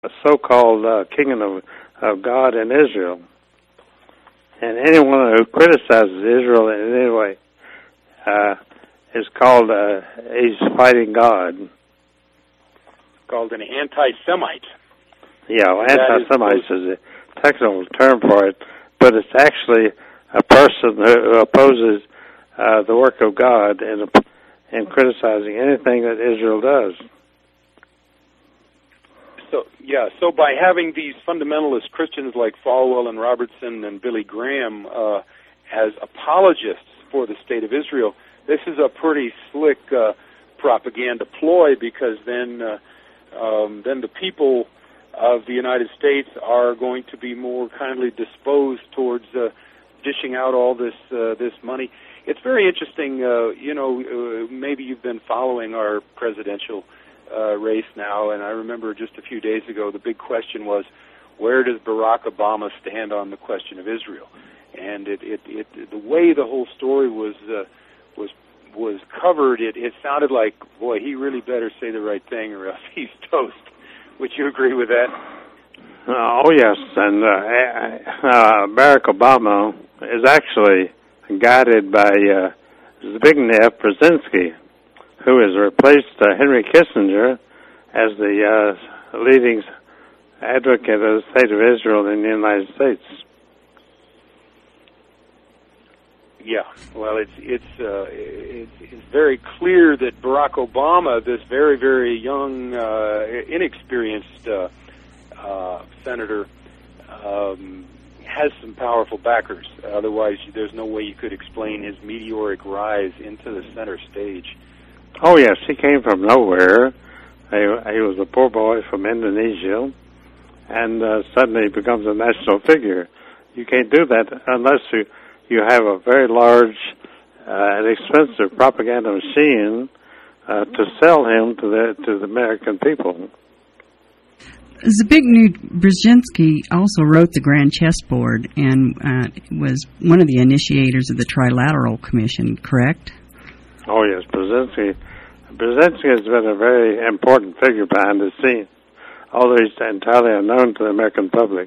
so-called kingdom of God in Israel. And anyone who criticizes Israel in any way is called, he's fighting God. Called an anti-Semite. Yeah, anti-Semite is a technical term for it, but it's actually a person who opposes the work of God in criticizing anything that Israel does. So by having these fundamentalist Christians like Falwell and Robertson and Billy Graham as apologists for the state of Israel, this is a pretty slick propaganda ploy, because then the people of the United States are going to be more kindly disposed towards dishing out all this money. It's very interesting. Maybe you've been following our presidential race now, and I remember just a few days ago the big question was, where does Barack Obama stand on the question of Israel? And the way the whole story was covered, it sounded like, boy, he really better say the right thing or else he's toast. Would you agree with that? Oh yes, and Barack Obama is actually guided by Zbigniew Brzezinski, who has replaced Henry Kissinger as the leading advocate of the state of Israel in the United States. Yeah, well, it's very clear that Barack Obama, this very, very young, inexperienced senator, has some powerful backers. Otherwise, there's no way you could explain his meteoric rise into the center stage. Oh, yes, he came from nowhere. He was a poor boy from Indonesia, and suddenly becomes a national figure. You can't do that unless you have a very large and expensive propaganda machine to sell him to the American people. Zbigniew Brzezinski also wrote the Grand Chessboard and was one of the initiators of the Trilateral Commission, correct? Oh, yes, Brzezinski has been a very important figure behind the scenes, although he's entirely unknown to the American public.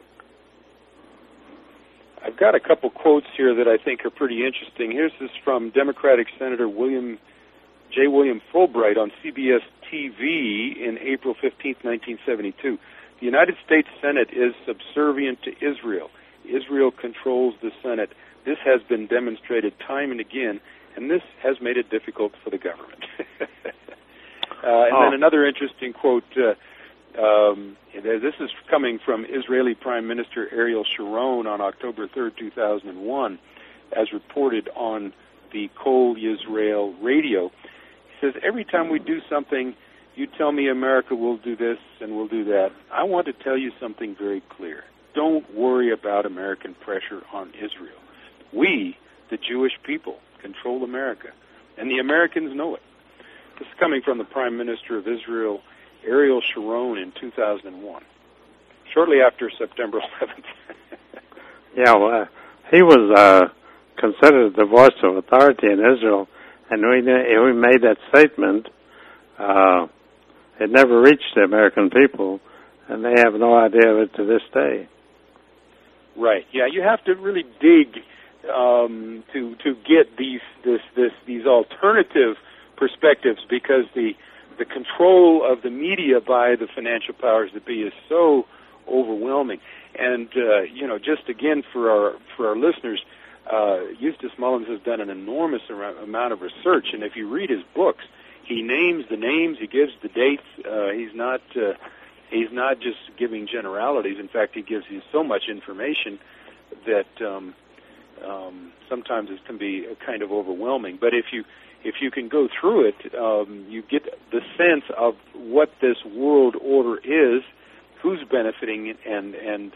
I've got a couple quotes here that I think are pretty interesting. Here's this from Democratic Senator J. William Fulbright on CBS TV in April 15, 1972. The United States Senate is subservient to Israel. Israel controls the Senate. This has been demonstrated time and again, and this has made it difficult for the government. Then another interesting quote, this is coming from Israeli Prime Minister Ariel Sharon on October 3rd, 2001, as reported on the Kol Yisrael radio. He says, every time we do something, you tell me America will do this and will do that. I want to tell you something very clear. Don't worry about American pressure on Israel. We, the Jewish people, control America, and the Americans know it. This is coming from the Prime Minister of Israel, Ariel Sharon, in 2001, shortly after September 11th. Yeah, well, he was considered the voice of authority in Israel, and when he made that statement, it never reached the American people, and they have no idea of it to this day. Right. Yeah, you have to really dig to get these alternative perspectives, because the control of the media by the financial powers that be is so overwhelming. And just again for our listeners, Eustace Mullins has done an enormous amount of research, and if you read his books, he names the names, he gives the dates. He's not just giving generalities. In fact, he gives you so much information that sometimes it can be kind of overwhelming. But if you can go through it, you get the sense of what this world order is, who's benefiting, and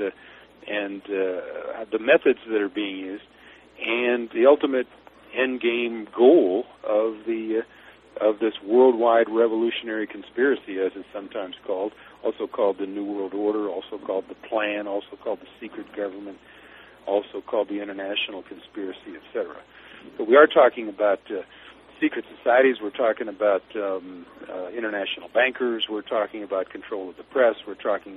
the methods that are being used, and the ultimate end game goal of this worldwide revolutionary conspiracy, as it's sometimes called, also called the New World Order, also called the Plan, also called the secret government, also called the international conspiracy, etc. But we are talking about secret societies. We're talking about international bankers. We're talking about control of the press. We're talking